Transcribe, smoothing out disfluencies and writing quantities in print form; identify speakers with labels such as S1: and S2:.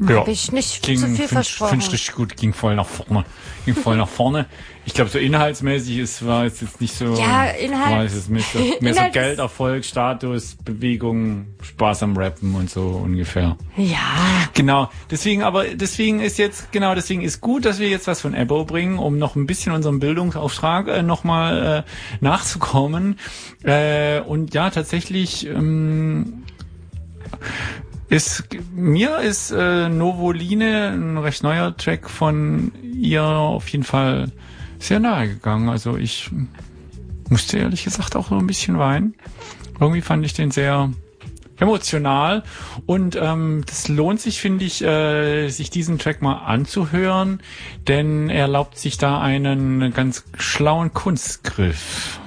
S1: Habe ich nicht zu viel versprochen.
S2: Finde ich richtig gut, ging voll nach vorne. Ich glaube, so inhaltsmäßig war es jetzt nicht so.
S1: Ja, Inhalt.
S2: War es mehr so Geld, Erfolg, Status, Bewegung, Spaß am Rappen und so ungefähr.
S1: Ja.
S2: Genau. Deswegen ist gut, dass wir jetzt was von Ebbo bringen, um noch ein bisschen unserem Bildungsauftrag nochmal nachzukommen. Und ja, tatsächlich, mir ist Novoline, ein recht neuer Track von ihr, auf jeden Fall sehr nahe gegangen. Also ich musste ehrlich gesagt auch so ein bisschen weinen. Irgendwie fand ich den sehr emotional und das lohnt sich, finde ich, sich diesen Track mal anzuhören, denn er erlaubt sich da einen ganz schlauen Kunstgriff.